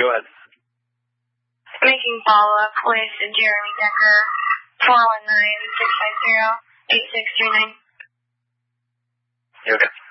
Go ahead. Making follow-up with Jeremy Decker, 419-650-8639. Okay.